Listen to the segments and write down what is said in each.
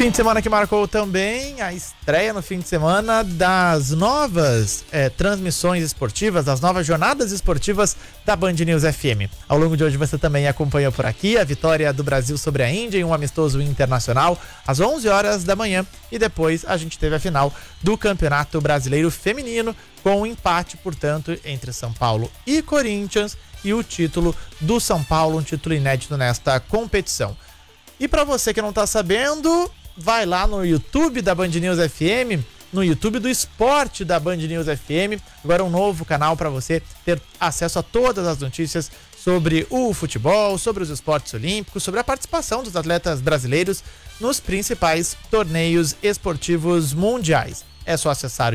Fim de semana que marcou também a estreia no fim de semana das novas transmissões esportivas, das novas jornadas esportivas da Band News FM. Ao longo de hoje você também acompanhou por aqui a vitória do Brasil sobre a Índia em um amistoso internacional às 11 horas da manhã e depois a gente teve a final do Campeonato Brasileiro Feminino com um empate, portanto, entre São Paulo e Corinthians e o título do São Paulo, um título inédito nesta competição. E para você que não tá sabendo, vai lá no YouTube da Band News FM, no YouTube do Esporte da Band News FM, agora um novo canal para você ter acesso a todas as notícias sobre o futebol, sobre os esportes olímpicos, sobre a participação dos atletas brasileiros nos principais torneios esportivos mundiais. É só acessar o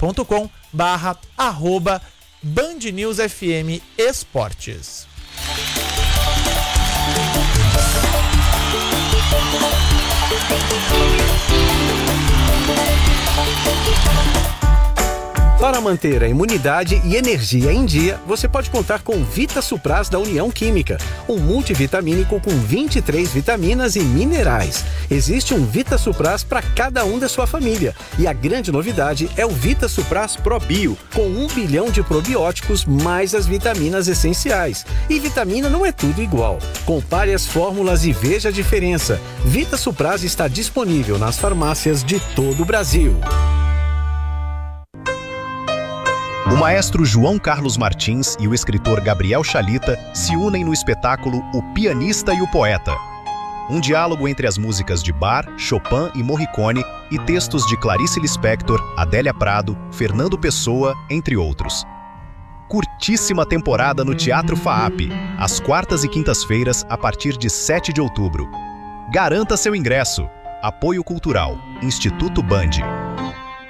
youtube.com/Band News FM Esportes. Para manter a imunidade e energia em dia, você pode contar com Vita Supras da União Química, um multivitamínico com 23 vitaminas e minerais. Existe um Vita Supras para cada um da sua família. E a grande novidade é o Vita Supras Pro Bio, com 1 bilhão de probióticos mais as vitaminas essenciais. E vitamina não é tudo igual. Compare as fórmulas e veja a diferença. Vita Supras está disponível nas farmácias de todo o Brasil. O maestro João Carlos Martins e o escritor Gabriel Chalita se unem no espetáculo O Pianista e o Poeta. Um diálogo entre as músicas de Bach, Chopin e Morricone e textos de Clarice Lispector, Adélia Prado, Fernando Pessoa, entre outros. Curtíssima temporada no Teatro FAAP, às quartas e quintas-feiras, a partir de 7 de outubro. Garanta seu ingresso. Apoio Cultural, Instituto Band.